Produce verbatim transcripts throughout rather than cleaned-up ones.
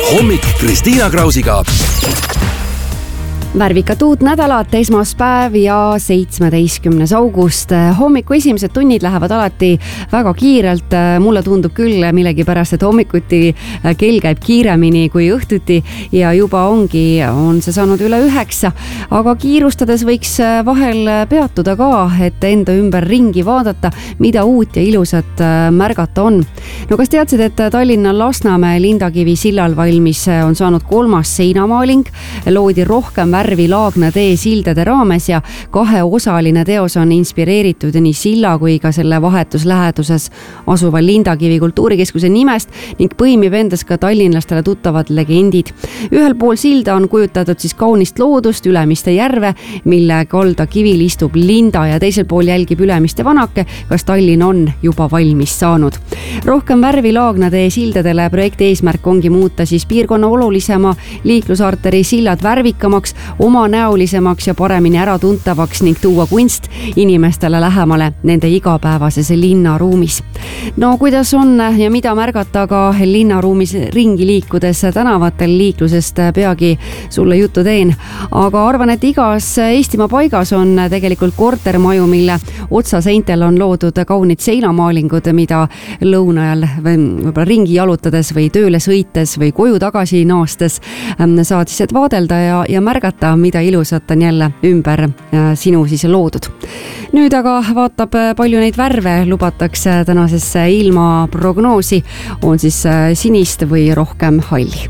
hommik Kristiina Krausiga. Värvikat uut nädalat, esmaspäev ja seitsmeteistkümnes august. Hommiku esimesed tunnid lähevad alati väga kiirelt. Mulle tundub küll millegipärast, et hommikuti kell käib kiiremini kui õhtuti ja juba ongi, on see saanud üle üheksa. Aga kiirustades võiks vahel peatuda ka, et enda ümber ringi vaadata, mida uut ja ilusat märgata on. No kas teadsid, et Tallinna Lasnamäe Lindakivi sillal valmis on saanud kolmas seinamaaling, loodi rohkem värvi Laagna tee sildade raames ja kaheosaline teos on inspireeritud nii silla kui ka selle vahetus läheduses asuva Lindakivi kultuurikeskuse nimest ning põimib endas ka tallinlastele tuttavad legendid. Ühel pool silda on kujutatud siis kaunist loodust, Ülemiste järve, mille kalda kivil istub linda ja teisel pool jälgib Ülemiste vanake, kas Tallinn on juba valmis saanud. Rohkem värvi Laagna tee sildadele projekti eesmärk ongi muuta siis piirkonna olulisema liiklusarteri sillad värvikamaks, omanäolisemaks ja paremini äratuntavaks ning tuua kunst inimestele lähemale nende igapäevases linnaruumis. No kuidas on ja mida märgata ka linnaruumis ringi liikudes tänavatel, liiklusest peagi sulle juttu teen. Aga arvan, et igas Eestimaa paigas on tegelikult kortermaju, mille otsaseintel on loodud kaunid seinamaalingud, mida lõunajal võib-olla ringi jalutades või tööle sõites või koju tagasi naastes saad siis vaadelda ja, ja märgata, mida ilusat on jälle ümber sinu siis loodud. Nüüd aga vaatab, palju neid värve lubatakse tänasesse ilmaprognoosi, on siis sinist või rohkem halli.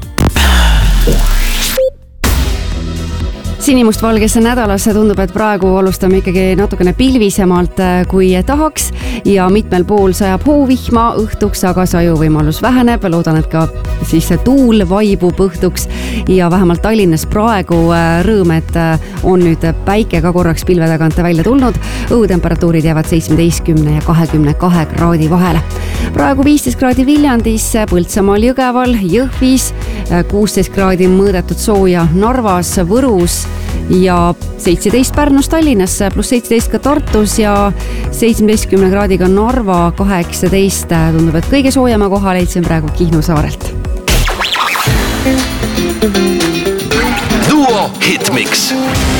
Sinimustvalgesse nädalasse tundub, et praegu alustame ikkagi natukene pilvisemalt kui tahaks ja mitmel pool sajab hoovihma õhtuks, aga saju võimalus väheneb. Loodan, et ka siis tuul vaibub õhtuks ja vähemalt Tallinnas praegu rõõm, et on nüüd päike ka korraks pilve tagant välja tulnud. Õhutemperatuurid jäävad seitsmeteistkümne ja kahekümne kahe kraadi vahele. Praegu viisteist kraadi Viljandis, Põltsamaal, Jõgeval, Jõhvis, kuusteist kraadi mõõdetud sooja Narvas, Võrus ja seitseteist Pärnus, Tallinnas, pluss seitseteist ka Tartus ja seitsmeteistkümne kraadiga Narva, kaheksateist. Tundub, et kõige soojema koha leidsin praegu Kihnu saarelt. Duo Hitmix.